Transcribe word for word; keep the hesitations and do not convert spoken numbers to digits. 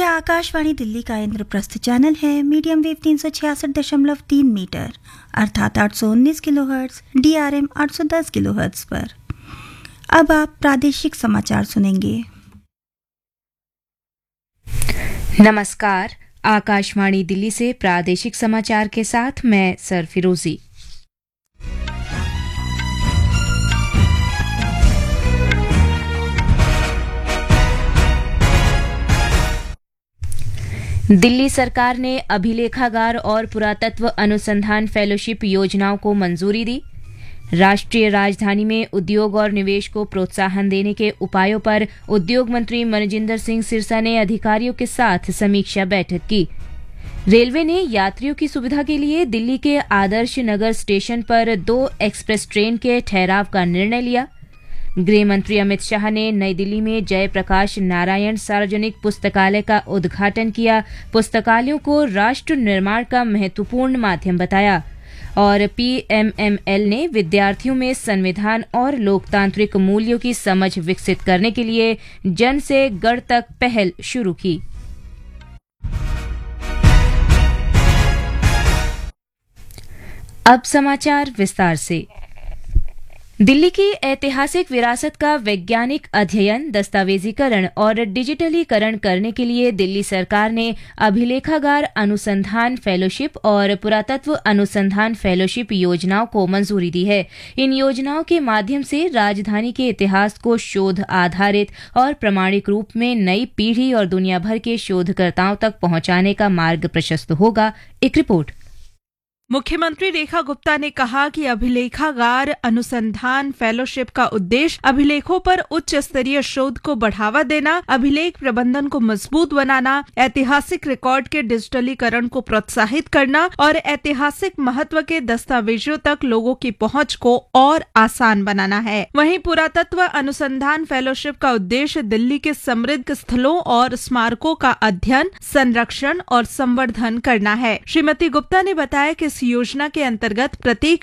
आकाशवाणी दिल्ली का इंद्रप्रस्थ चैनल है medium wave तीन सौ छियासठ दशमलव तीन मीटर अर्थात आठ सौ उन्नीस किलोहर्ट्ज, डीआरएम आठ सौ दस किलोहर्ट्ज पर। अब आप प्रादेशिक समाचार सुनेंगे। नमस्कार, आकाशवाणी दिल्ली से प्रादेशिक समाचार के साथ मैं सरफिरोजी। दिल्ली सरकार ने अभिलेखागार और पुरातत्व अनुसंधान फेलोशिप योजनाओं को मंजूरी दी। राष्ट्रीय राजधानी में उद्योग और निवेश को प्रोत्साहन देने के उपायों पर उद्योग मंत्री मनजिंदर सिंह सिरसा ने अधिकारियों के साथ समीक्षा बैठक की। रेलवे ने यात्रियों की सुविधा के लिए दिल्ली के आदर्श नगर स्टेशन पर दो एक्सप्रेस ट्रेन के ठहराव का निर्णय लिया। गृह मंत्री अमित शाह ने नई दिल्ली में जयप्रकाश नारायण सार्वजनिक पुस्तकालय का उद्घाटन किया। पुस्तकालयों को राष्ट्र निर्माण का महत्वपूर्ण माध्यम बताया। और पीएमएमएल ने विद्यार्थियों में संविधान और लोकतांत्रिक मूल्यों की समझ विकसित करने के लिए जन से गढ़ तक पहल शुरू की। अब समाचार विस्तार से। दिल्ली की ऐतिहासिक विरासत का वैज्ञानिक अध्ययन, दस्तावेजीकरण और डिजिटलीकरण करने के लिए दिल्ली सरकार ने अभिलेखागार अनुसंधान फेलोशिप और पुरातत्व अनुसंधान फेलोशिप योजनाओं को मंजूरी दी है। इन योजनाओं के माध्यम से राजधानी के इतिहास को शोध आधारित और प्रामाणिक रूप में नई पीढ़ी और दुनिया भर के शोधकर्ताओं तक पहुंचाने का मार्ग प्रशस्त होगा। एक रिपोर्ट। मुख्यमंत्री रेखा गुप्ता ने कहा कि अभिलेखागार अनुसंधान फेलोशिप का उद्देश्य अभिलेखों पर उच्च स्तरीय शोध को बढ़ावा देना, अभिलेख प्रबंधन को मजबूत बनाना, ऐतिहासिक रिकॉर्ड के डिजिटलीकरण को प्रोत्साहित करना और ऐतिहासिक महत्व के दस्तावेजों तक लोगों की पहुंच को और आसान बनाना है। वहीं पुरातत्व अनुसंधान फेलोशिप का उद्देश्य दिल्ली के समृद्ध स्थलों और स्मारकों का अध्ययन, संरक्षण और संवर्धन करना है। श्रीमती गुप्ता ने बताया कि योजना के अंतर्गत प्रत्येक